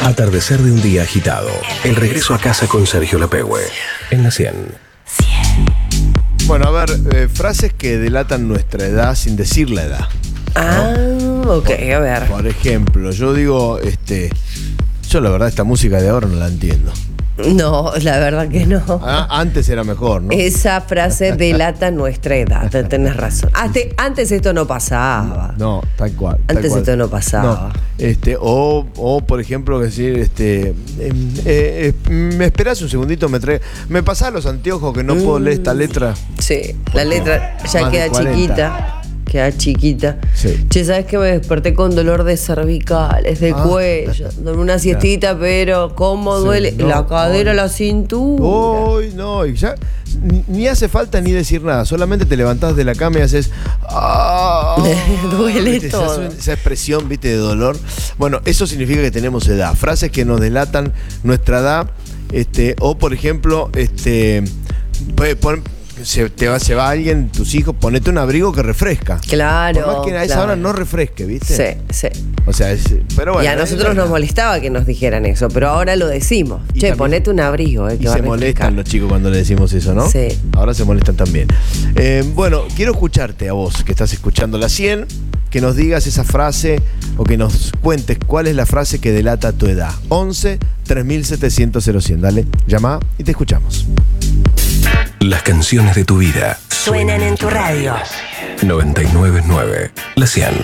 Atardecer de un día agitado. El regreso a casa con Sergio Lapehue. En la 100. Bueno, a ver, frases que delatan nuestra edad sin decir la edad. Ok, a ver. Por ejemplo, yo digo, yo la verdad esta música de ahora no la entiendo. No, la verdad que no. Antes era mejor, ¿no? Esa frase delata nuestra edad, tenés razón. Antes esto no pasaba. No, tal cual. Antes esto no pasaba. No, o por ejemplo, decir, me esperás un segundito, me pasás los anteojos que no puedo leer esta letra. Sí, la letra ya Más de queda 40. chiquita. Queda chiquita. Sí. Che, ¿sabes qué? Me desperté con dolor de cervicales, de cuello. Dormí una siestita, pero ¿cómo duele? no, la cadera, la cintura. Uy, no, y ya ni hace falta ni decir nada, solamente te levantás de la cama y haces Duele ¿viste? todo. Esa expresión, ¿viste? De dolor. Bueno, eso significa que tenemos edad. Frases que nos delatan nuestra edad, o por ejemplo, se va alguien, tus hijos, ponete un abrigo que refresca. Claro. Por más que a esa hora no refresque, ¿viste? Sí. O sea, pero bueno. Y a nosotros nos molestaba que nos dijeran eso, pero ahora lo decimos. Y Che, también- ponete un abrigo. Y Que va a se refrescar. molestan los chicos cuando le decimos eso, ¿no? Sí. Ahora se molestan también. Bueno, quiero escucharte a vos, que estás escuchando la 100, que nos digas esa frase o que nos cuentes cuál es la frase que delata tu edad. 11 3700 0100. Dale, llama y te escuchamos. Las canciones de tu vida. Suenan en tu radio. 999. La 100.